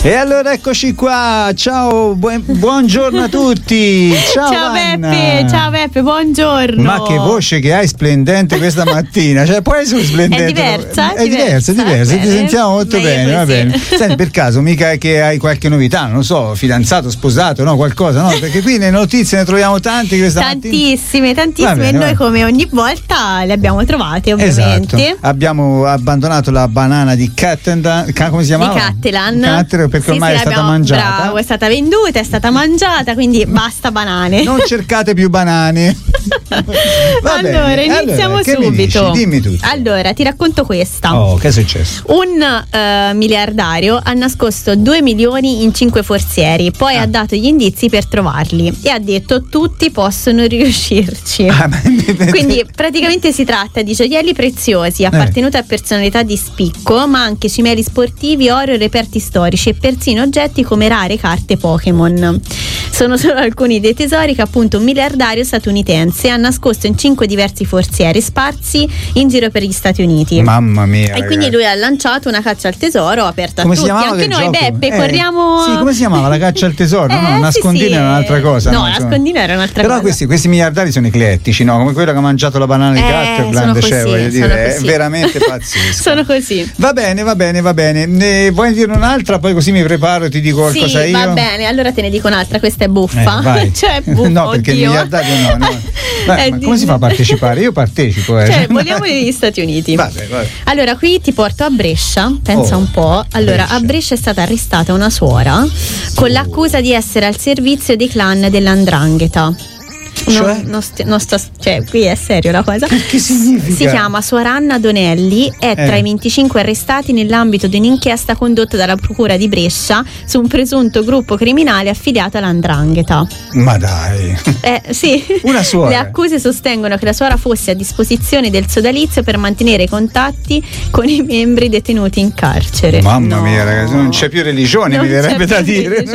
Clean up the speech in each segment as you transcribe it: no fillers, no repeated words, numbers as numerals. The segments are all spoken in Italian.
E allora eccoci qua, ciao, buongiorno a tutti. Ciao Beppe, ciao Beppe, buongiorno. Ma che voce che hai splendente questa mattina, cioè puoi essere splendente. È diversa, ti sentiamo molto bene, va bene. Senti, per caso mica che hai qualche novità, non so, fidanzato, sposato, no, qualcosa, no? Perché qui le notizie ne troviamo tante questa tantissime, bene, e noi come ogni volta le abbiamo trovate, ovviamente. Esatto. Abbiamo abbandonato la banana di come si chiamava? Di Cattelan. Perché ormai è stata mangiata. Bravo, è stata venduta, è stata mangiata, quindi basta banane. Non cercate più banane. Allora, iniziamo subito. Dimmi tutto. Allora, ti racconto questa. Oh, che è successo? Un miliardario ha nascosto 2 milioni in 5 forzieri, poi ha dato gli indizi per trovarli e ha detto tutti possono riuscirci. Quindi praticamente si tratta di gioielli preziosi appartenuti a personalità di spicco, ma anche cimeli sportivi, oro, reperti storici e persino oggetti come rare carte Pokémon. Sono solo alcuni dei tesori che appunto un miliardario statunitense ha nascosto in 5 diversi forzieri sparsi in giro per gli Stati Uniti. Mamma mia. E quindi lui ha lanciato una caccia al tesoro aperta come a tutti. Anche noi, gioco? Beppe, corriamo. Sì, come si chiamava la caccia al tesoro? No, nascondino era un'altra cosa. No, nascondino era un'altra cosa. Però questi miliardari sono eclettici, no? Come quello che ha mangiato la banana di Cattelan, voglio dire, è veramente pazzesco. Sono così. Va bene. Vuoi dire un'altra? Poi così mi preparo e ti dico qualcosa io. Va bene, allora te ne dico un'altra, questa è buffa. Cioè, buffa. No, perché il miliardario no. Ma come si fa a partecipare? Io partecipo. Cioè, vogliamo negli Stati Uniti. Vabbè. Allora, qui ti porto a Brescia, pensa un po'. Allora, a Brescia è stata arrestata una suora con l'accusa di essere al servizio dei clan dell''ndrangheta. Qui è serio la cosa. Che significa? Si chiama Suor Anna Donelli, è tra i 25 arrestati nell'ambito di un'inchiesta condotta dalla procura di Brescia su un presunto gruppo criminale affiliato all''ndrangheta. Ma dai. Sì. Una suora. Le accuse sostengono che la suora fosse a disposizione del sodalizio per mantenere i contatti con i membri detenuti in carcere. Mamma mia, ragazzi, non c'è più religione, mi verrebbe da dire.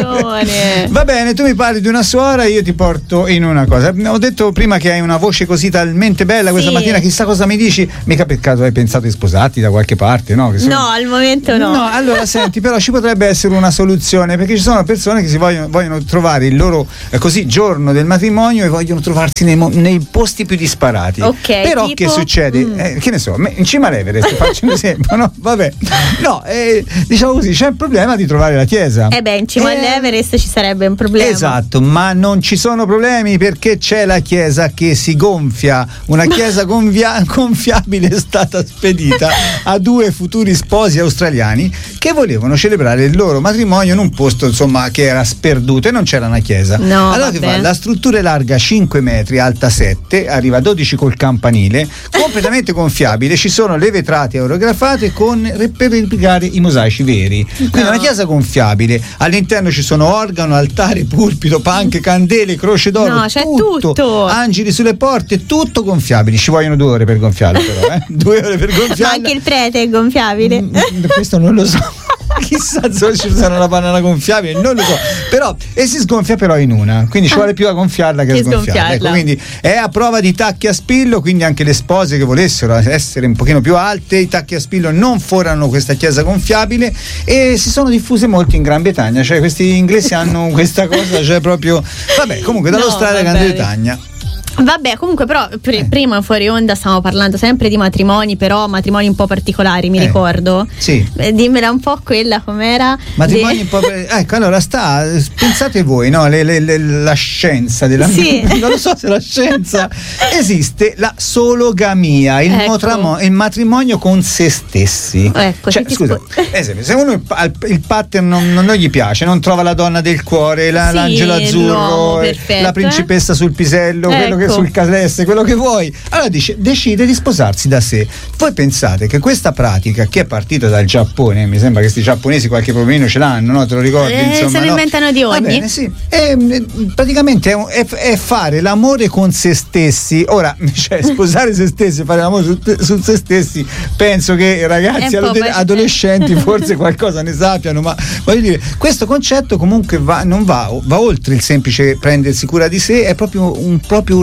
Va bene, tu mi parli di una suora, io ti porto in una cosa. Ho detto prima che hai una voce così talmente bella questa mattina, chissà cosa mi dici. Mica per caso hai pensato di sposarti da qualche parte, no? No, al momento no. No, allora senti, però ci potrebbe essere una soluzione, perché ci sono persone che si vogliono trovare il loro giorno del matrimonio e vogliono trovarsi nei posti più disparati. Ok. Però tipo? che succede? Che ne so, in cima all'Everest, faccio un esempio, no? Vabbè. No, diciamo così, c'è il problema di trovare la chiesa. In cima all'Everest ci sarebbe un problema. Esatto, ma non ci sono problemi perché c'è la chiesa che si gonfia. Una chiesa gonfiabile è stata spedita a 2 futuri sposi australiani che volevano celebrare il loro matrimonio in un posto insomma che era sperduto e non c'era una chiesa. No, allora che fa? La struttura è larga 5 metri, alta 7, arriva a 12 col campanile, completamente gonfiabile, ci sono le vetrate aerografate per replicare i mosaici veri. Quindi una chiesa gonfiabile, all'interno ci sono organo, altare, pulpito, panche, candele, croce d'oro, c'è tutto. Angeli sulle porte, tutto gonfiabili. Ci vogliono 2 ore per gonfiarlo, però 2 ore per gonfiarlo. Ma anche il prete è gonfiabile. Questo non lo so. Chissà se ci sarà una banana gonfiabile, non lo so. Però si sgonfia però in una, quindi ci vuole più a gonfiarla che a sgonfiarla. Ecco, quindi è a prova di tacchi a spillo, quindi anche le spose che volessero essere un pochino più alte, i tacchi a spillo non forano questa chiesa gonfiabile e si sono diffuse molto in Gran Bretagna, cioè questi inglesi hanno questa cosa, cioè proprio vabbè, comunque dall'Australia a Gran Bretagna. Vabbè, comunque però prima fuori onda stavamo parlando sempre di matrimoni, però matrimoni un po' particolari, mi ricordo. Sì. Dimmela un po' quella com'era. Matrimoni un po'. Ecco, allora pensate voi, no? La scienza della. Sì. Non lo so se la scienza esiste la sologamia, il matrimonio con se stessi. Ecco, cioè, scusa, esempio, se uno il pattern non gli piace, non trova la donna del cuore, l'angelo azzurro, perfetto, la principessa sul pisello, quello che sul calesse, quello che vuoi, allora decide di sposarsi da sé. Voi pensate che questa pratica che è partita dal Giappone, mi sembra che questi giapponesi qualche problemino ce l'hanno, no? Te lo ricordi? Insomma, se ne inventano di ogni. Va bene, sì. Praticamente è fare l'amore con se stessi. Ora, cioè, sposare se stessi e fare l'amore su se stessi, penso che ragazzi adolescenti forse qualcosa ne sappiano, ma voglio dire, questo concetto comunque va oltre il semplice prendersi cura di sé, è proprio un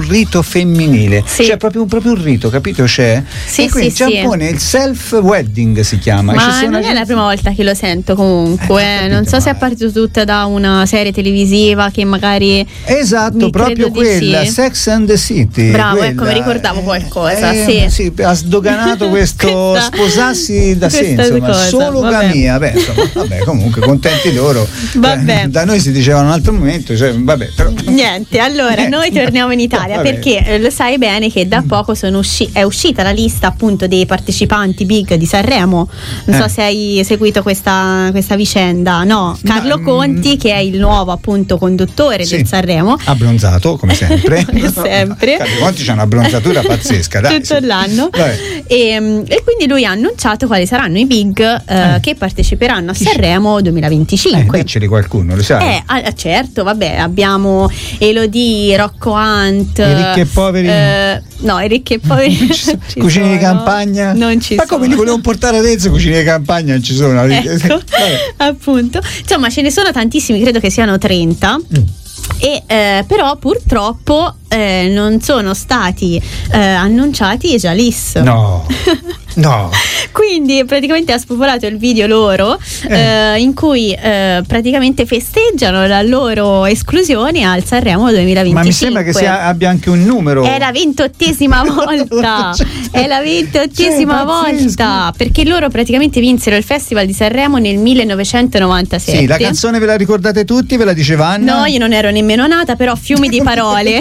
rito femminile, c'è proprio un rito, capito? C'è? E quindi in Giappone il self-wedding si chiama. Ma non è la prima volta che lo sento comunque, capito, non so se è partito tutta da una serie televisiva che magari... Esatto, proprio quella, Sex and the City. Bravo, ecco, mi ricordavo qualcosa. Sì, ha sdoganato questo sposarsi da sé, insomma, sologamia. Vabbè, comunque contenti loro. Da noi si diceva in un altro momento, vabbè, però... Niente, allora noi torniamo in Italia perché lo sai bene che da poco è uscita la lista appunto dei partecipanti big di Sanremo. Non so se hai seguito questa vicenda. No, Carlo Conti, che è il nuovo appunto conduttore del Sanremo, abbronzato come sempre. Carlo Conti c'ha una bronzatura pazzesca, dai, tutto l'anno. E quindi lui ha annunciato quali saranno i big che parteciperanno a Sanremo 2025. Dicceli qualcuno, lo sai? Certo, vabbè, abbiamo Elodie, Rocco Hunt, i ricchi e poveri. No, i ricchi e poveri Cucine di campagna non ci sono. Ma come li volevo portare adesso? Cucine di campagna non ci sono. Ecco, appunto, insomma ce ne sono tantissimi, credo che siano 30. E però purtroppo non sono stati annunciati i Jalis. No. Quindi praticamente ha spopolato il video loro in cui praticamente festeggiano la loro esclusione al Sanremo 2025. Ma mi sembra che abbia anche un numero. È la 28ª volta. È la 28ª volta, perché loro praticamente vinsero il Festival di Sanremo nel 1997. Sì, la canzone ve la ricordate tutti? Ve la diceva Anna? No, io non ero nemmeno nata, però fiumi di parole.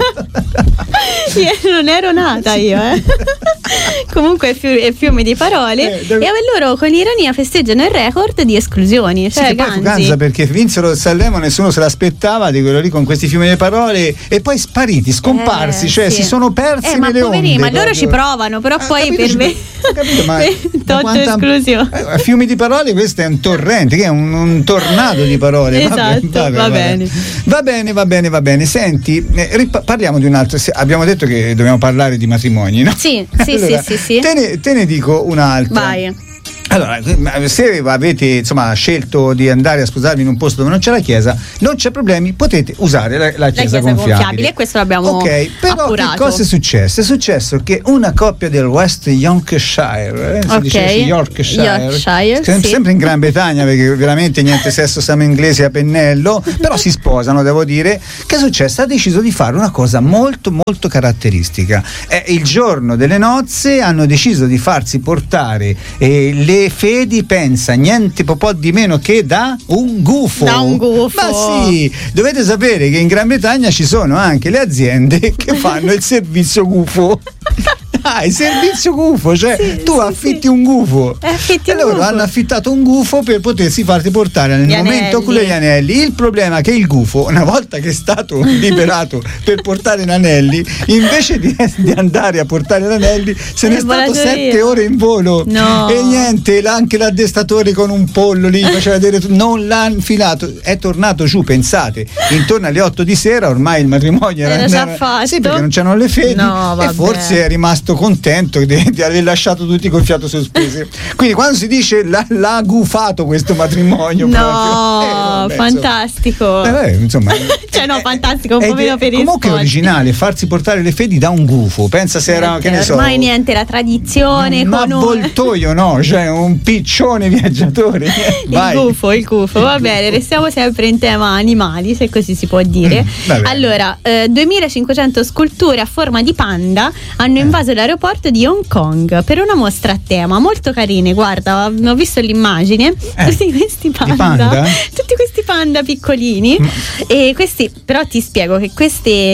Io non ero nata io. Comunque fiume di parole. E loro con ironia festeggiano il record di esclusioni. Cioè Ganza, perché vinsero il Sanremo, nessuno se l'aspettava di quello lì con questi fiumi di parole e poi spariti, scomparsi, si sono persi nelle onde. Ma loro ci provano, però poi per me esclusione. Fiumi di parole, questo è un torrente, che è un tornado di parole. Esatto, va bene. Senti, parliamo di un altro. Abbiamo detto che dobbiamo parlare di matrimoni, no? Sì. Te ne dico un'altra. Vai. Allora, se avete scelto di andare a sposarvi in un posto dove non c'è la chiesa, non c'è problemi, potete usare la chiesa gonfiabile. E questo l'abbiamo però appurato. Che cosa è successo? È successo che una coppia del West Yorkshire, si dice Yorkshire, sempre in Gran Bretagna, perché veramente niente sesso, siamo inglesi a pennello, però si sposano, devo dire. Che è successo? Ha deciso di fare una cosa molto molto caratteristica. Il giorno delle nozze hanno deciso di farsi portare le fedi, pensa, niente po' di meno che da un gufo. Ma sì, dovete sapere che in Gran Bretagna ci sono anche le aziende che fanno il servizio gufo. Il servizio gufo, tu affitti un gufo. Loro hanno affittato un gufo per potersi farti portare nel momento con gli anelli. Il problema è che il gufo, una volta che è stato liberato per portare gli anelli, invece di andare a portare gli anelli, se n'è stato 7 ore in volo. E niente, anche l'addestratore con un pollo lì faceva vedere, non l'ha infilato, è tornato giù, pensate, intorno alle 8 di sera, ormai il matrimonio era già fatto. Sì, perché non c'erano le fedi, e forse è rimasto contento di aver lasciato tutti col fiato sospeso. Quindi quando si dice l'ha gufato questo matrimonio, fantastico. Fantastico, un po' meno per il comunque è originale farsi portare le fedi da un gufo. Pensa se era, che ne so, ormai niente la tradizione, un avvoltoio, un piccione viaggiatore. Il gufo, va bene, restiamo sempre in tema animali, se così si può dire. Allora, 2500 sculture a forma di panda hanno invaso l'aeroporto di Hong Kong per una mostra a tema, molto carine. Guarda, ho visto l'immagine, tutti questi panda piccolini. E questi, però ti spiego che queste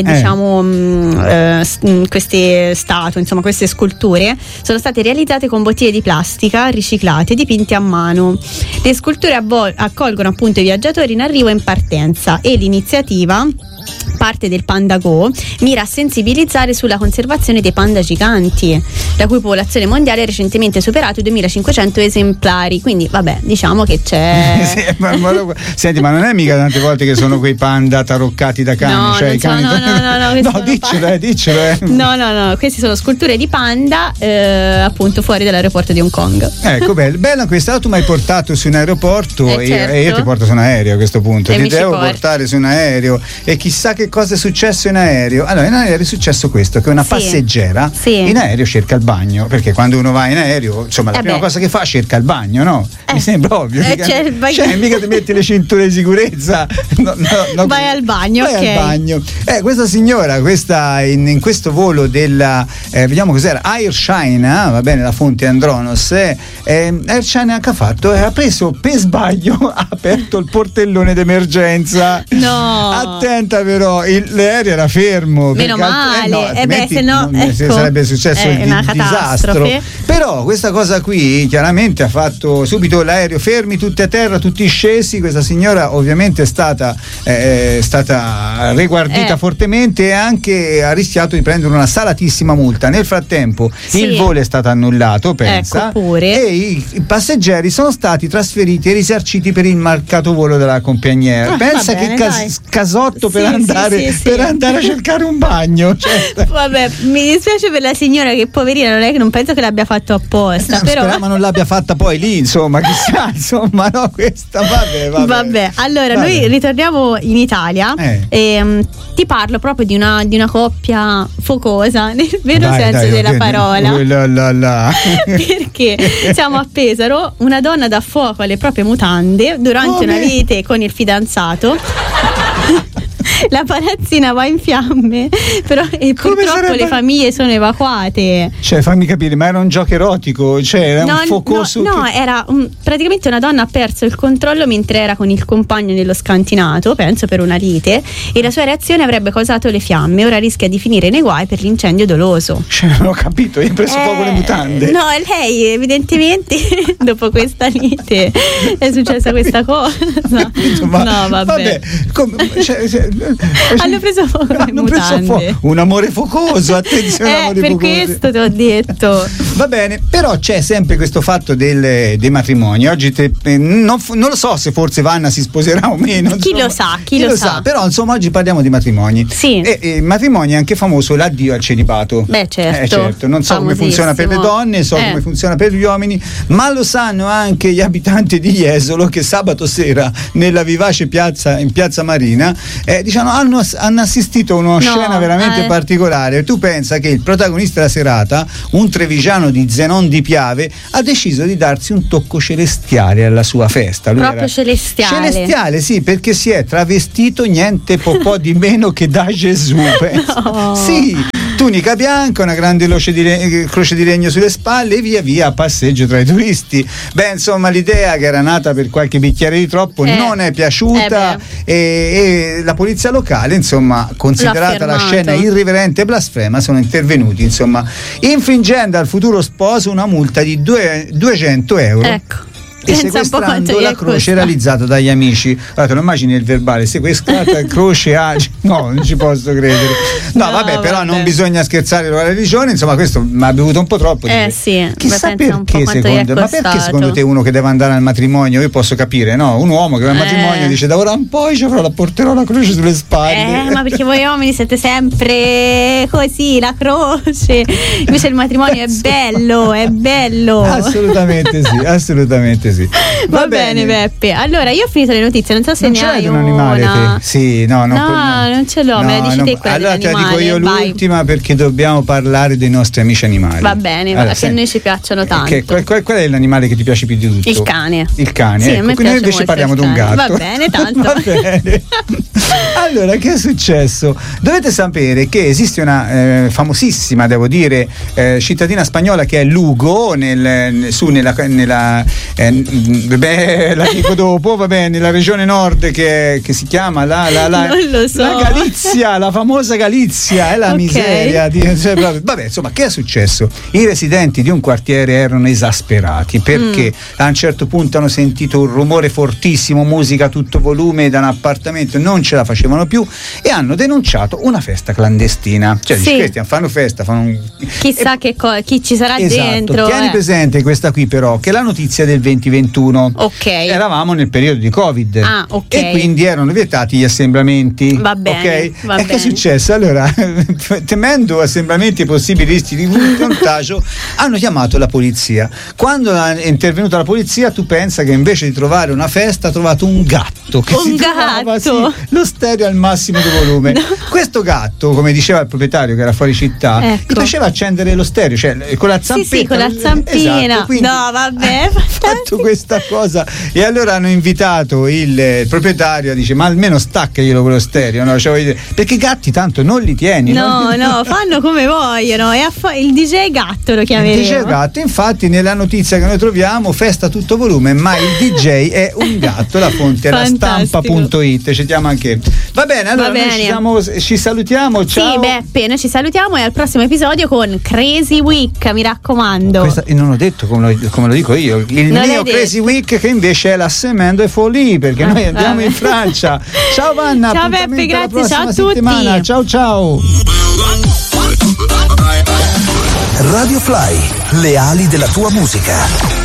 queste statue, insomma queste sculture sono state realizzate con bottiglie di plastica riciclate dipinte a mano. Le sculture accolgono appunto i viaggiatori in arrivo e in partenza, e l'iniziativa, parte del Panda Go, mira a sensibilizzare sulla conservazione dei panda giganti, la cui popolazione mondiale ha recentemente superato i 2500 esemplari. Quindi vabbè, diciamo che c'è Senti, ma non è mica tante volte che sono quei panda taroccati da cani? I cani diccelo. No, questi sono sculture di panda appunto fuori dall'aeroporto di Hong Kong. Ecco, bella questa. Tu mi hai portato su un aeroporto, certo. E io ti porto su un aereo a questo punto, ti devo portare su un aereo, e chissà che che cosa è successo in aereo? Allora, in aereo è successo questo, che una passeggera in aereo cerca il bagno, perché quando uno va in aereo, insomma, la prima cosa che fa cerca il bagno, no? Mi sembra ovvio. Mica ti metti le cinture di sicurezza. Vai al bagno, al bagno. Questa signora, in questo volo della vediamo cos'era, Air China, va bene, la fonte Andronos, Air China che ha fatto? Ha preso per sbaglio, ha aperto il portellone d'emergenza. No. Attenta però, l'aereo era fermo. Meno male, se no sarebbe successo il disastro. Però questa cosa qui chiaramente ha fatto subito l'aereo fermi, tutti a terra, tutti scesi. Questa signora ovviamente è stata reguardita fortemente e anche ha rischiato di prendere una salatissima multa. Nel frattempo il volo è stato annullato, pensa, e i passeggeri sono stati trasferiti e risarciti per il mancato volo della compagnia. Pensa che casotto per andare a cercare un bagno. Vabbè, mi dispiace per la signora, che poverina, non è che non penso che l'abbia fatto apposta, però speriamo non l'abbia fatta poi lì, insomma, chissà, insomma, no, questa vabbè. Allora noi ritorniamo in Italia e ti parlo proprio di una coppia focosa nel vero senso della parola. Perché siamo a Pesaro, una donna dà fuoco alle proprie mutande durante una lite con il fidanzato. La palazzina va in fiamme, però purtroppo le famiglie sono evacuate. Cioè, fammi capire, ma era un gioco erotico? Cioè, era un focoso? No, era praticamente una donna ha perso il controllo mentre era con il compagno nello scantinato, penso per una lite, e la sua reazione avrebbe causato le fiamme. Ora rischia di finire nei guai per l'incendio doloso. Cioè, non ho capito, hai preso fuoco le mutande? No, lei evidentemente dopo questa lite è successa questa cosa. No, vabbè. Hanno preso fuoco le mutande. Un amore focoso, attenzione, per questo ti ho detto. Va bene, però c'è sempre questo fatto dei matrimoni. Oggi non lo so se forse Vanna si sposerà o meno. Chi lo sa. Però insomma oggi parliamo di matrimoni. Sì. E matrimoni è anche famoso l'addio al celibato. Beh, certo. Non so come funziona per le donne, so come funziona per gli uomini, ma lo sanno anche gli abitanti di Jesolo, che sabato sera nella vivace piazza Marina hanno assistito a una scena veramente particolare. Tu pensa che il protagonista della serata, un trevigiano di Zenon di Piave, ha deciso di darsi un tocco celestiale alla sua festa. Lui proprio celestiale? Celestiale, sì, perché si è travestito niente po' di meno che da Gesù. Sì, tunica bianca, una grande croce di legno sulle spalle e via via a passeggio tra i turisti. Beh, insomma, l'idea, che era nata per qualche bicchiere di troppo, non è piaciuta e la polizia locale, insomma, considerata la scena irriverente e blasfema, sono intervenuti, insomma, infliggendo al futuro sposo una multa di 200 euro. Ecco. E sequestrando la croce realizzata dagli amici. Allora, te lo immagini il verbale, sequestrata croce no, non ci posso credere. No, vabbè, non bisogna scherzare con la religione, insomma, questo mi ha bevuto un po' troppo. Sì. Chissà perché secondo te uno che deve andare al matrimonio, io posso capire, no? Un uomo che va al matrimonio dice da ora in poi porterò la croce sulle spalle. Ma perché voi uomini siete sempre così, la croce. Invece il matrimonio è bello. Assolutamente sì. Va bene, Beppe. Allora, io ho finito le notizie, non so se ne hai un animale te. Sì, no, non ce l'ho, me la dici te quella. Allora te la dico io l'ultima, perché dobbiamo parlare dei nostri amici animali. Va bene, allora, che a noi ci piacciono tanto. Qual è l'animale che ti piace più di tutto? Il cane. Sì, ecco, quindi noi invece parliamo di un gatto. Va bene, tanto. Va bene. Allora, che è successo? Dovete sapere che esiste una famosissima, devo dire, cittadina spagnola che è Lugo, nella la dico dopo, va bene, nella regione nord che si chiama non lo so. la Galizia, la famosa Galizia, è la miseria vabbè, insomma, che è successo? I residenti di un quartiere erano esasperati perché a un certo punto hanno sentito un rumore fortissimo, musica a tutto volume da un appartamento, non ce la facevano più e hanno denunciato una festa clandestina. Cioè, questi fanno festa, chissà chi ci sarà dentro. Tieni presente questa qui, però, che la notizia del 2023 2021. Ok. Eravamo nel periodo di Covid. Ah, ok. E quindi erano vietati gli assembramenti. Va bene. Okay? Va che è successo? Allora, temendo assembramenti e possibili rischi di contagio, hanno chiamato la polizia. Quando è intervenuta la polizia, tu pensa che invece di trovare una festa ha trovato un gatto che trovava, sì, lo stereo al massimo di volume. No. Questo gatto, come diceva il proprietario che era fuori città, gli piaceva accendere lo stereo, cioè con la zampetta. Sì, con la zampina. Esatto, no, vabbè. Ha fatto questa cosa e allora hanno invitato il proprietario, dice: ma almeno staccaglielo quello stereo, no? Cioè, perché i gatti tanto non li tieni. No, fanno come vogliono. E il DJ gatto lo chiameremo. Il DJ gatto, infatti nella notizia che noi troviamo, festa a tutto volume, ma il DJ è un gatto. La fonte è la stampa.it, citiamo anche. Va bene, allora noi ci salutiamo. Ciao. Sì, Beppe, noi ci salutiamo e al prossimo episodio con Crazy Week, mi raccomando. Non ho detto come lo dico io, il mio Crazy Week, che invece è la Semaine de Folie, perché noi andiamo in Francia. Ciao Vanna, ciao Beppe, grazie, ciao a tutti. Settimana. Ciao. Radio Fly, le ali della tua musica.